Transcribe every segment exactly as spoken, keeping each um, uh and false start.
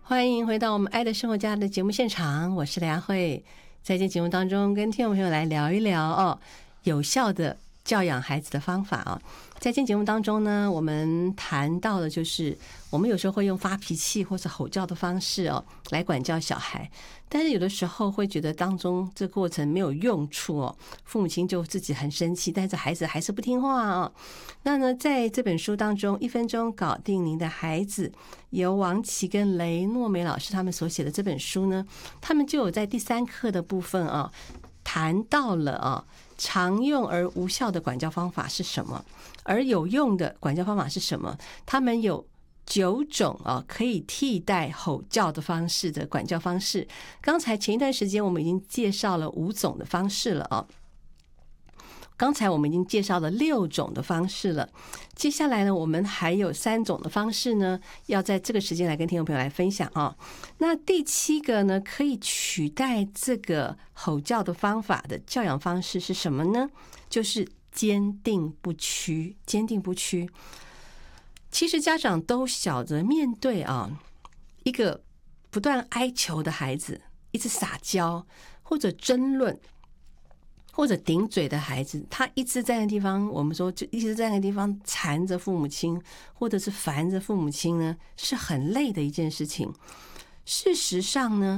欢迎回到我们爱的生活家的节目现场，我是梁慧。在这节目当中跟听众朋友来聊一聊哦，有效的教养孩子的方法啊。在今天节目当中呢，我们谈到的就是我们有时候会用发脾气或是吼叫的方式哦来管教小孩，但是有的时候会觉得当中这过程没有用处哦，父母亲就自己很生气，但是孩子还是不听话哦。那呢，在这本书当中，一分钟搞定您的孩子，由王琦跟雷诺美老师他们所写的这本书呢，他们就有在第三课的部分啊，谈到了啊，常用而无效的管教方法是什么，而有用的管教方法是什么？他们有九种啊可以替代吼叫的方式的管教方式。刚才前一段时间我们已经介绍了五种的方式了啊。刚才我们已经介绍了六种的方式了，接下来呢，我们还有三种的方式呢，要在这个时间来跟听众朋友来分享啊。那第七个呢，可以取代这个吼叫的方法的教养方式是什么呢？就是坚定不屈，坚定不屈。其实家长都晓得，面对啊一个不断哀求的孩子，一直撒娇或者争论，或者顶嘴的孩子，他一直在那地方，我们说就一直在那地方缠着父母亲，或者是烦着父母亲呢，是很累的一件事情。事实上呢，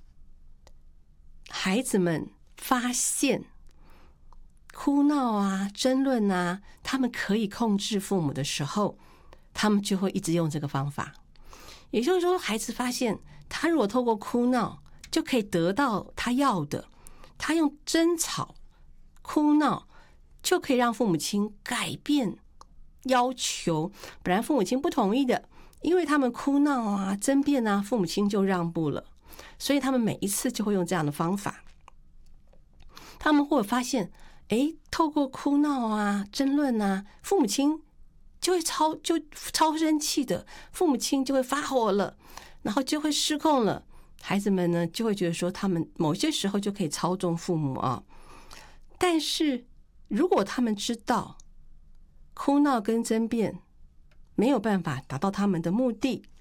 孩子们发现哭闹啊、争论啊，他们可以控制父母的时候，他们就会一直用这个方法。也就是说，孩子发现他如果透过哭闹就可以得到他要的，他用争吵哭闹就可以让父母亲改变要求，本来父母亲不同意的，因为他们哭闹啊争辩啊，父母亲就让步了，所以他们每一次就会用这样的方法。他们会发现诶，透过哭闹啊争论啊，父母亲就会超就超生气的，父母亲就会发火了，然后就会失控了。孩子们呢就会觉得说他们某些时候就可以操纵父母啊。但是如果他们知道哭闹跟争辩没有办法达到他们的目的，